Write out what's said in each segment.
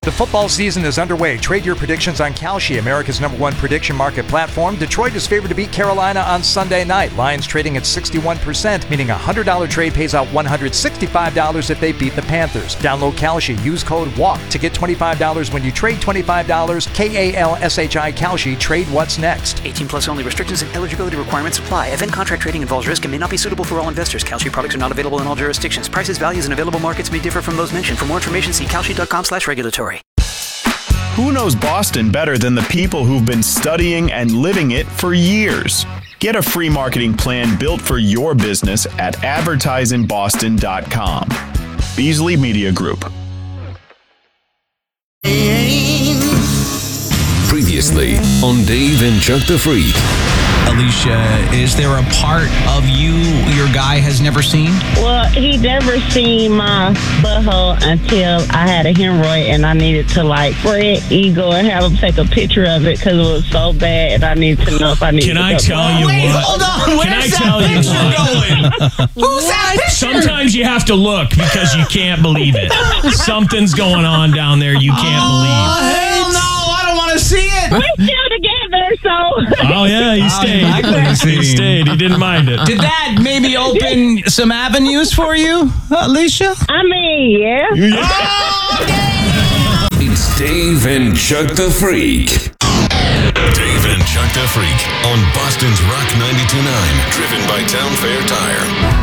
The football season is underway. Trade your predictions on Kalshi, America's #1 prediction market platform. Detroit is favored to beat Carolina on Sunday night. Lions trading at 61%, meaning a $100 trade pays out $165 if they beat the Panthers. Download Kalshi. Use code WALK to get $25 when you trade $25. KALSHI Kalshi. Trade what's next. 18 plus only. Restrictions and eligibility requirements apply. Event contract trading involves risk and may not be suitable for all investors. Kalshi products are not available in all jurisdictions. Prices, values, and available markets may differ from those mentioned. For more information, see kalshi.com/regulatory. Who knows Boston better than the people who've been studying and living it for years? Get a free marketing plan built for your business at advertiseinboston.com. Beasley Media Group. Previously on Dave and Chuck the Freak. Alicia, is there a part of you your guy has never seen? Well, he never seen my butthole until I had a hemorrhoid and I needed to Fred Eagle and have him take a picture of it because it was so bad and I need to know if I need Can to I go tell back. you Wait, what? hold on. Can I Where's tell that you picture what? going? Who's that picture? Sometimes you have to look because you can't believe it. Something's going on down there you can't believe. Hell no, I don't want to see it. We're still together, so... Oh, yeah, he stayed. exactly. He stayed. He didn't mind it. Did that maybe open some avenues for you, Alicia? I mean, yeah. It's Dave and Chuck the Freak. Dave and Chuck the Freak on Boston's Rock 92.9. Driven by Town Fair Tire.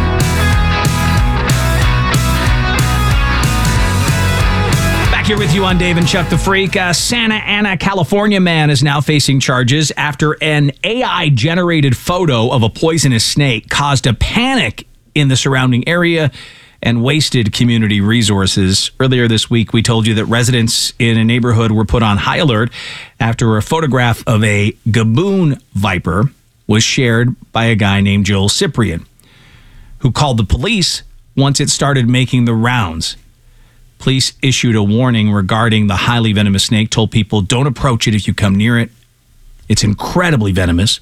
Here with you on Dave and Chuck the Freak. Santa Ana, California man is now facing charges after an AI-generated photo of a poisonous snake caused a panic in the surrounding area and wasted community resources. Earlier this week, we told you that residents in a neighborhood were put on high alert after a photograph of a gaboon viper was shared by a guy named Joel Cyprian, who called the police once it started making the rounds. Police issued a warning regarding the highly venomous snake, told people don't approach it if you come near it. It's incredibly venomous.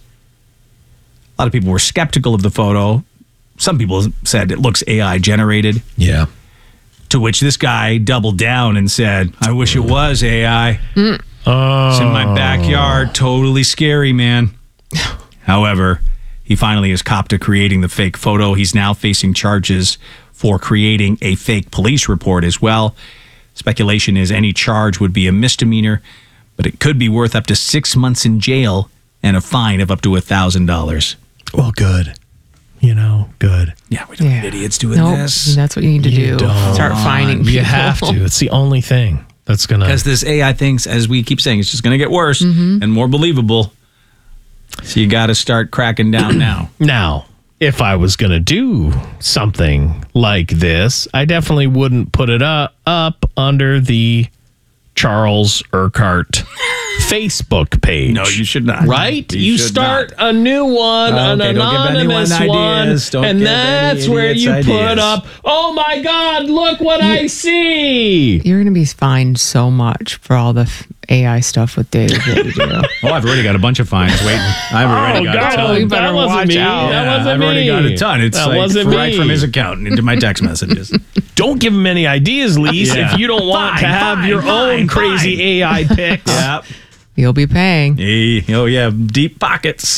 A lot of people were skeptical of the photo. Some people said it looks AI generated. Yeah. To which this guy doubled down and said, I wish it was AI. It's in my backyard. Totally scary, man. However, he finally has copped to creating the fake photo. He's now facing charges for creating a fake police report as well. Speculation is any charge would be a misdemeanor, but it could be worth up to 6 months in jail and a fine of up to $1,000. Well, good. Good. Yeah, we don't need idiots doing this. That's what you need to do. Start finding people. You have to. It's the only thing that's going to... Because this AI thinks, as we keep saying, it's just going to get worse and more believable. So you got to start cracking down now. Now, if I was going to do something like this, I definitely wouldn't put it up under the Charles Urquhart Facebook page. No, you should not. Right? You should start a new one, an anonymous one, and that's where you put up, oh my God, look what I see. You're going to be fined so much for all the AI stuff with Dave that you do. Oh, I've already got a bunch of fines waiting. I've already got a ton. You better that wasn't watch me. out. That wasn't I've me. already got a ton. It's that like wasn't right me. from his account into my text messages. Don't give him any ideas, Lise, if you don't want to have your own crazy AI picks. Yep. You'll be paying. Oh, yeah. Deep pockets.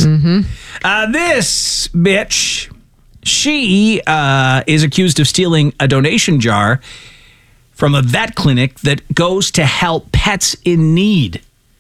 This bitch, she is accused of stealing a donation jar from a vet clinic that goes to help pets in need.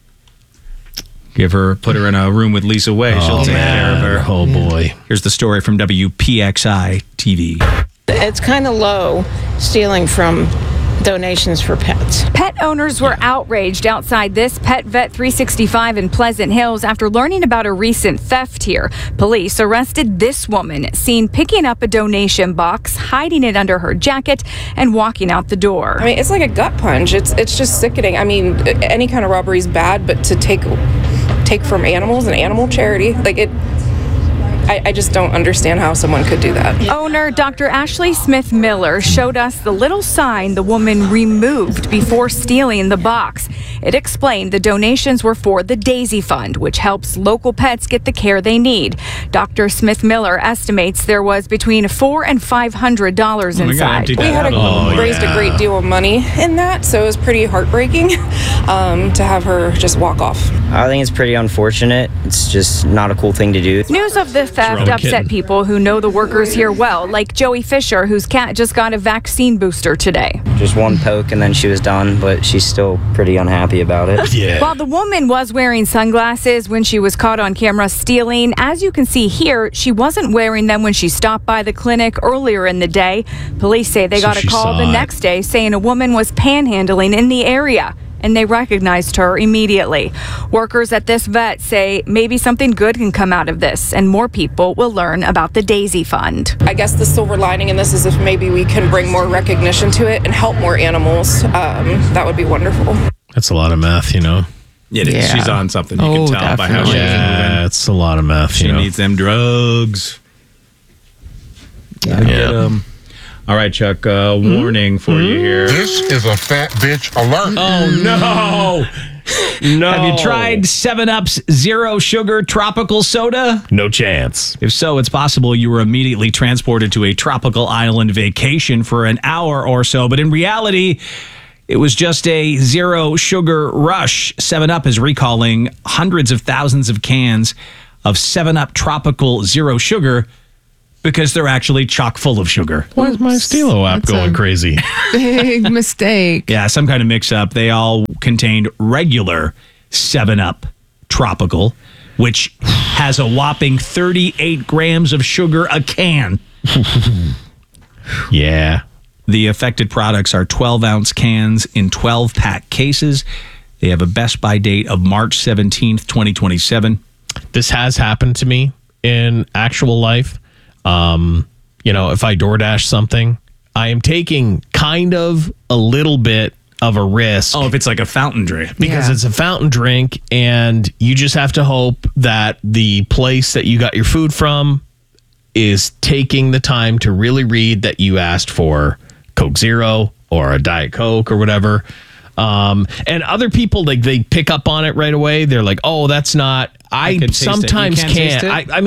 Put her in a room with Lisa Way. She'll take care of her. Oh, boy. Here's the story from WPXI TV. It's kind of low stealing from donations for pets. Pet owners were outraged outside this Pet Vet 365 in Pleasant Hills after learning about a recent theft here. Police arrested this woman, seen picking up a donation box, hiding it under her jacket, and walking out the door. I mean, it's like a gut punch. It's just sickening. I mean, any kind of robbery is bad, but to take from animals, an animal charity, I just don't understand how someone could do that. Owner Dr. Ashley Smith Miller showed us the little sign the woman removed before stealing the box. It explained the donations were for the Daisy Fund, which helps local pets get the care they need. Dr. Smith Miller estimates there was between $400 and $500 inside. We had raised a great deal of money in that, so it was pretty heartbreaking to have her just walk off. I think it's pretty unfortunate. It's just not a cool thing to do. News of the theft upset people who know the workers here well, like Joey Fisher, whose cat just got a vaccine booster today. Just one poke and then she was done, but she's still pretty unhappy about it. Yeah. While the woman was wearing sunglasses when she was caught on camera stealing, as you can see here, she wasn't wearing them when she stopped by the clinic earlier in the day. Police say they got a call the next day saying a woman was panhandling in the area, and they recognized her immediately. Workers at this vet say maybe something good can come out of this, and more people will learn about the Daisy Fund. I guess the silver lining in this is if maybe we can bring more recognition to it and help more animals. That would be wonderful. That's a lot of math, you know? It is. She's on something. You can tell by how she's moving. Yeah, it's a lot of math. She needs them drugs. Yeah. All right, Chuck, warning for you here. This is a fat bitch alert. Oh, no. No. Have you tried 7-Up's Zero Sugar Tropical Soda? No chance. If so, it's possible you were immediately transported to a tropical island vacation for an hour or so. But in reality, it was just a zero sugar rush. 7-Up is recalling hundreds of thousands of cans of 7-Up Tropical Zero Sugar because they're actually chock full of sugar. Why is my Stilo app going crazy? Big mistake. Yeah, some kind of mix-up. They all contained regular 7-Up Tropical, which has a whopping 38 grams of sugar a can. Yeah. The affected products are 12-ounce cans in 12-pack cases. They have a best-by date of March 17th, 2027. This has happened to me in actual life. If I DoorDash something, I am taking kind of a little bit of a risk. Oh, if it's like a fountain drink. Because it's a fountain drink, and you just have to hope that the place that you got your food from is taking the time to really read that you asked for Coke Zero or a Diet Coke or whatever. And other people, like, they pick up on it right away. They're like, oh, that's not... I sometimes can't.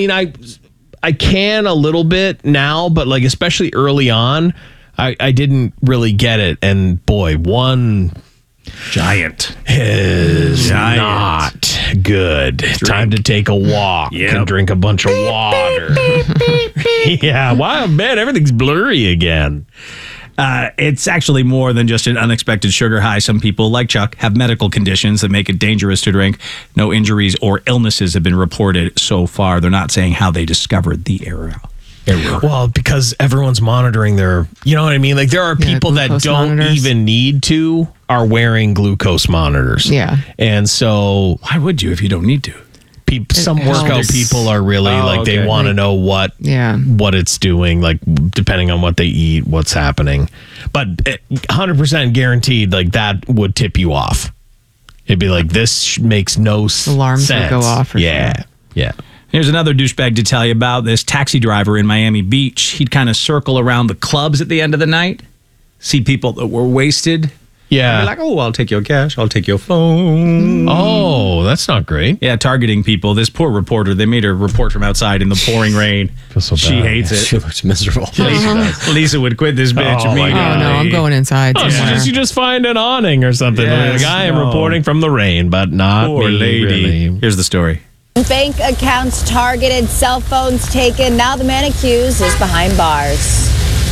I can a little bit now, but like especially early on, I didn't really get it. And boy, one giant is not good. Time to take a walk and drink a bunch of water. Yeah, wow, man, everything's blurry again. It's actually more than just an unexpected sugar high. Some people, like Chuck, have medical conditions that make it dangerous to drink. No injuries or illnesses have been reported so far. They're not saying how they discovered the error. Well, because everyone's monitoring their, you know what I mean? Like there are people that don't even need to are wearing glucose monitors. Yeah. And so why would you if you don't need to? Some workout people are really they want to know what it's doing, like depending on what they eat, what's happening. But 100% guaranteed, like that would tip you off. It'd be like, this makes no alarms sense. Would go off. Yeah. Here's another douchebag to tell you about. This taxi driver in Miami Beach. He'd kind of circle around the clubs at the end of the night, see people that were wasted. Yeah. Be like, oh, I'll take your cash. I'll take your phone. Oh, that's not great. Yeah, targeting people. This poor reporter, they made her report from outside in the pouring rain. So she hates it. She looks miserable. Lisa would quit this bitch immediately. Oh, no, I'm going inside somewhere. You just find an awning or something. Yes, I am reporting from the rain, but not poor me, lady. really. Here's the story. Bank accounts targeted, cell phones taken. Now the man accused is behind bars.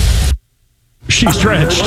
She's drenched.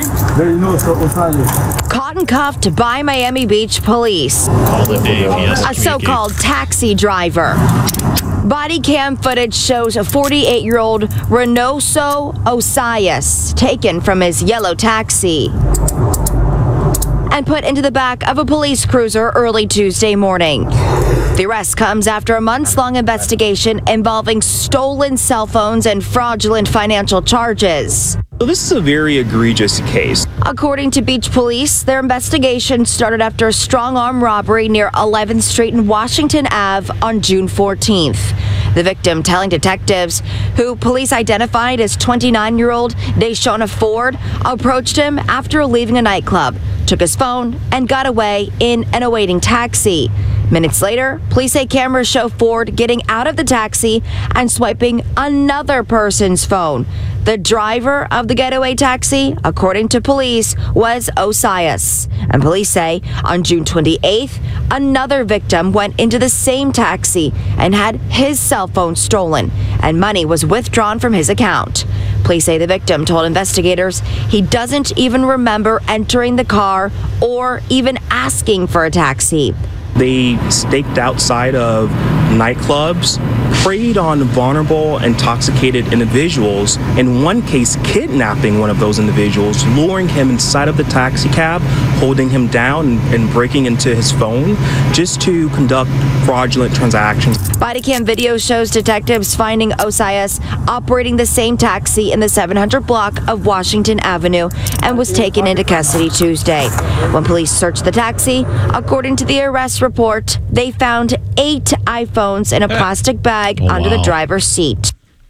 Caught and cuffed by Miami Beach police. Call the Dave. A so-called taxi driver. Body cam footage shows a 48-year-old Reynoso Osias taken from his yellow taxi and put into the back of a police cruiser early Tuesday morning. The arrest comes after a months-long investigation involving stolen cell phones and fraudulent financial charges. Well, this is a very egregious case. According to Beach Police, their investigation started after a strong-arm robbery near 11th Street and Washington Ave on June 14th. The victim telling detectives, who police identified as 29-year-old Deshona Ford, approached him after leaving a nightclub, took his phone, and got away in an awaiting taxi. Minutes later, police say cameras show Ford getting out of the taxi and swiping another person's phone. The driver of the getaway taxi, according to police, was Osias. And police say on June 28th, another victim went into the same taxi and had his cell phone stolen, and money was withdrawn from his account. Police say the victim told investigators he doesn't even remember entering the car or even asking for a taxi. They staked outside of nightclubs, preyed on vulnerable, intoxicated individuals, in one case kidnapping one of those individuals, luring him inside of the taxi cab, holding him down and breaking into his phone just to conduct fraudulent transactions. Body cam video shows detectives finding Osias operating the same taxi in the 700 block of Washington Avenue and was taken into custody Tuesday. When police searched the taxi, according to the arrest report, they found 8 iPhones in a plastic bag under the driver's seat.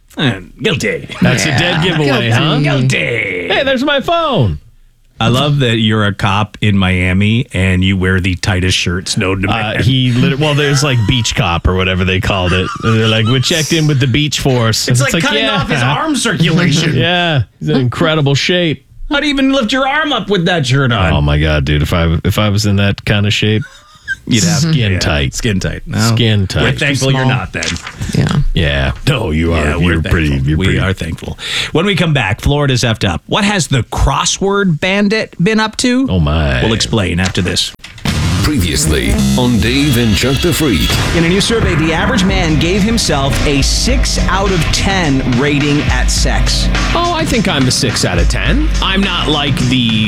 Guilty. That's a dead giveaway, huh? Guilty. Hey, there's my phone. I love that you're a cop in Miami and you wear the tightest shirts known to man. There's like beach cop or whatever they called it. They're like, we checked in with the beach force. It's like cutting off his arm circulation. Yeah, he's in incredible shape. How do you even lift your arm up with that shirt on? Oh my God, dude! If I was in that kind of shape, you'd have skin tight. Skin tight. No. Skin tight. We're thankful you're not then. Yeah. Yeah. No, you are. Yeah, you're pretty. We are thankful. When we come back, Florida's effed up. What has the crossword bandit been up to? Oh my. We'll explain after this. Previously on Dave and Chuck the Freak. In a new survey, the average man gave himself a 6 out of 10 rating at sex. Oh, I think I'm a 6 out of 10. I'm not like the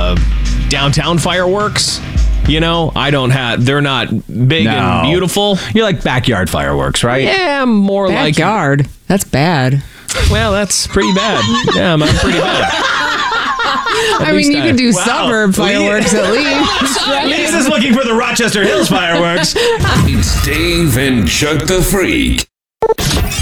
downtown fireworks. You know, they're not big and beautiful. You're like backyard fireworks, right? Yeah, more like backyard. That's bad. Well, that's pretty bad. Yeah, I'm pretty bad. I mean, you can do suburb fireworks at least. Lisa's looking for the Rochester Hills fireworks. It's Dave and Chuck the Freak.